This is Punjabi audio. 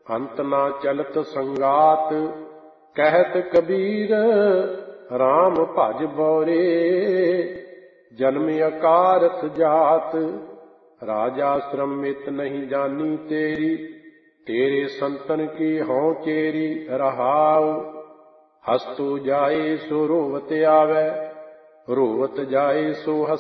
ਅੰਤ ਨਾ ਚਲਤ ਸੰਗਾਤ। ਕਹਿਤ ਕਬੀਰ RAM ਭਜ ਬੋਰੇ, ਜਨਮ ਅਕਾਰਥ ਜਾਤ। ਰਾਜਾ ਸ਼੍ਰਮ ਮਿਤ ਨਹੀਂ ਜਾਨੀ ਤੇਰੀ, ਤੇਰੇ ਸੰਤਨ ਕੀ ਹਉ ਚੇਰੀ। ਰਹਾਉ ਹਸਤੁ ਜਾਏ ਸੋ ਰੋਵਤ ਆਵੈ, ਰੋਵਤ ਜਾਏ ਸੋ